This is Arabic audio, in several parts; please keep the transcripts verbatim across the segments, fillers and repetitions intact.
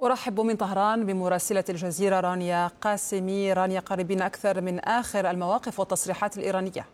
أرحب من طهران بمراسلة الجزيرة رانيا قاسمي. رانيا، قريبين أكثر من آخر المواقف والتصريحات الإيرانية.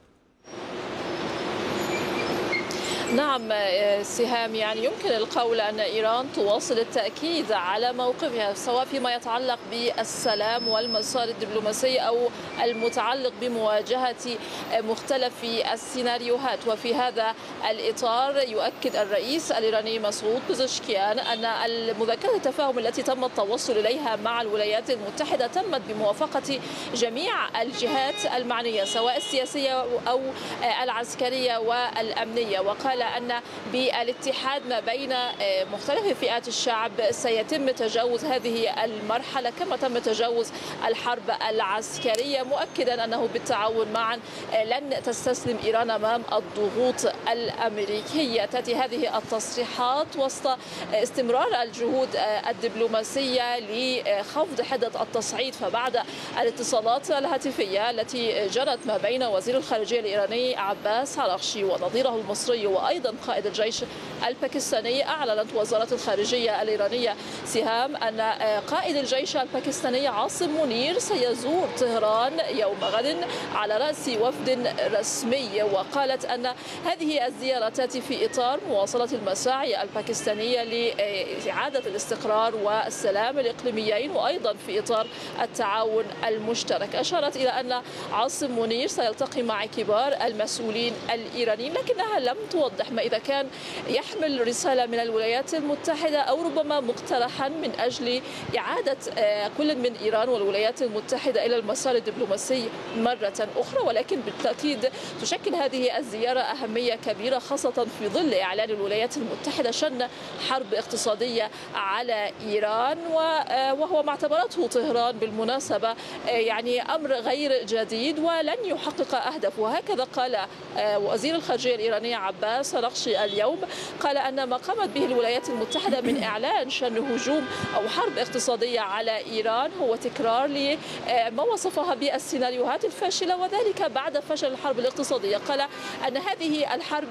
نعم سهام، يعني يمكن القول أن إيران تواصل التأكيد على موقفها سواء فيما يتعلق بالسلام والمسار الدبلوماسي أو المتعلق بمواجهة مختلف السيناريوهات. وفي هذا الإطار يؤكد الرئيس الإيراني مسعود بزشكيان أن مذكرة التفاهم التي تم التوصل إليها مع الولايات المتحدة تمت بموافقة جميع الجهات المعنية سواء السياسية أو العسكرية والأمنية، وقال أن بالاتحاد ما بين مختلف فئات الشعب سيتم تجاوز هذه المرحلة كما تم تجاوز الحرب العسكرية، مؤكدا أنه بالتعاون معا لن تستسلم إيران أمام الضغوط الأمريكية. تأتي هذه التصريحات وسط استمرار الجهود الدبلوماسية لخفض حدة التصعيد، فبعد الاتصالات الهاتفية التي جرت ما بين وزير الخارجية الإيراني عباس عراقشي ونظيره المصري وأيضا قائد الجيش الباكستاني، أعلنت وزارة الخارجية الإيرانية سهام أن قائد الجيش الباكستاني عاصم منير سيزور طهران يوم غد على رأس وفد رسمي. وقالت أن هذه الزيارة تأتي في إطار مواصلة المساعي الباكستانية لإعادة الاستقرار والسلام الإقليميين وأيضا في إطار التعاون المشترك. أشارت إلى أن عاصم منير سيلتقي مع كبار المسؤولين الإيرانيين، لكنها لم توضح ما إذا كان يحمل رسالة من الولايات المتحدة أو ربما مقترحا من أجل إعادة كل من إيران والولايات المتحدة إلى المسار الدبلوماسي مرة أخرى. ولكن بالتأكيد تشكل هذه الزيارة أهمية كبيرة خاصة في ظل إعلان الولايات المتحدة شن حرب اقتصادية على إيران، وهو ما اعتبرته طهران بالمناسبة يعني أمر غير جديد ولن يحقق أهدافه. وهكذا قال وزير الخارجية الإيراني عباس عراقشي اليوم، قال أن ما قامت به الولايات المتحدة من إعلان شن هجوم أو حرب اقتصادية على إيران هو تكرار لما وصفها بالسيناريوهات الفاشلة، وذلك بعد فشل الحرب الاقتصادية. قال أن هذه الحرب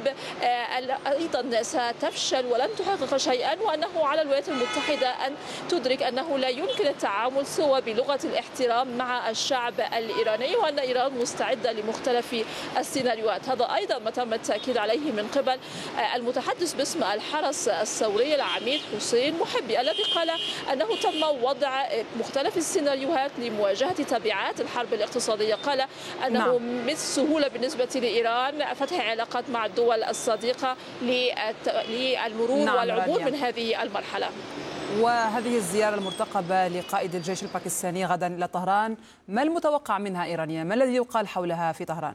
أيضا ستفشل ولن تحقق شيئا، وأنه على الولايات المتحدة أن تدرك أنه لا يمكن التعامل سوى بلغة الاحترام مع الشعب الإيراني، وأن إيران مستعدة لمختلف السيناريوهات. هذا أيضا ما تم التأكيد عليه من قبل المتحدث باسم الحرس الثوري العميد حسين محبي، الذي قال أنه تم وضع مختلف السيناريوهات لمواجهة تبعات الحرب الاقتصادية. قال أنه نعم. من السهولة بالنسبة لإيران فتح علاقات مع الدول الصديقة للمرور نعم والعبور من هذه المرحلة. وهذه الزيارة المرتقبة لقائد الجيش الباكستاني غدا إلى طهران، ما المتوقع منها إيرانيا؟ ما الذي يقال حولها في طهران؟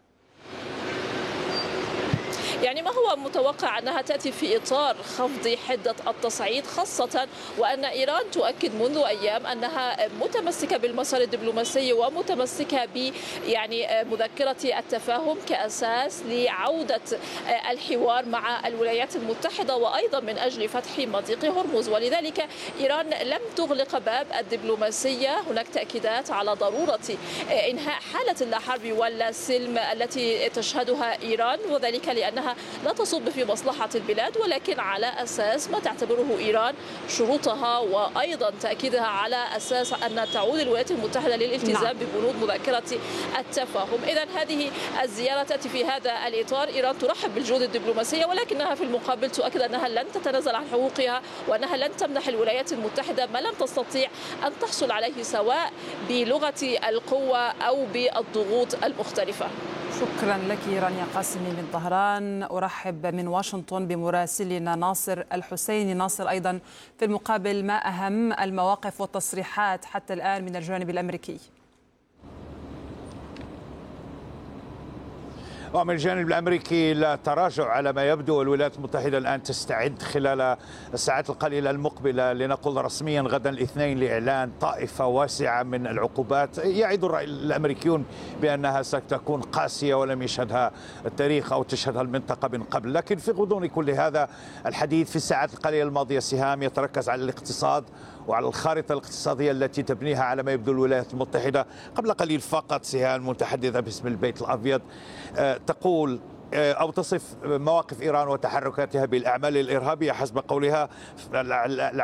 يعني ما هو متوقع أنها تأتي في إطار خفض حدة التصعيد، خاصة وأن إيران تؤكد منذ أيام أنها متمسكة بالمسار الدبلوماسي ومتمسكة ب يعني مذكرة التفاهم كأساس لعودة الحوار مع الولايات المتحدة وأيضا من أجل فتح مضيق هرمز. ولذلك إيران لم تغلق باب الدبلوماسية. هناك تأكيدات على ضرورة إنهاء حالة اللا حرب ولا سلم التي تشهدها إيران، وذلك لأنها لا تصب في مصلحة البلاد، ولكن على أساس ما تعتبره إيران شروطها، وأيضا تأكيدها على أساس أن تعود الولايات المتحدة للالتزام نعم. ببنود مذكرة التفاهم. إذن هذه الزيارة تأتي في هذا الإطار. إيران ترحب بالجهود الدبلوماسية، ولكنها في المقابل تؤكد أنها لن تتنازل عن حقوقها، وأنها لن تمنح الولايات المتحدة ما لم تستطيع أن تحصل عليه سواء بلغة القوة أو بالضغوط المختلفة. شكرا لك رانيا قاسمي من طهران. أرحب من واشنطن بمراسلنا ناصر الحسيني. ناصر، أيضا في المقابل ما أهم المواقف والتصريحات حتى الآن من الجانب الأمريكي؟ ومن الجانب الأمريكي لا تراجع على ما يبدو. الولايات المتحدة الآن تستعد خلال الساعات القليلة المقبلة لنقل رسميا غدا الاثنين لإعلان طائفة واسعة من العقوبات يعد الأمريكيون بأنها ستكون قاسية ولم يشهدها التاريخ أو تشهدها المنطقة من قبل. لكن في غضون كل هذا الحديث في الساعات القليلة الماضية سهام يتركز على الاقتصاد وعلى الخارطة الاقتصادية التي تبنيها على ما يبدو الولايات المتحدة. قبل قليل فقط سهام المتحدثة باسم البيت الأبيض تقول أو تصف مواقف إيران وتحركاتها بالأعمال الإرهابية حسب قولها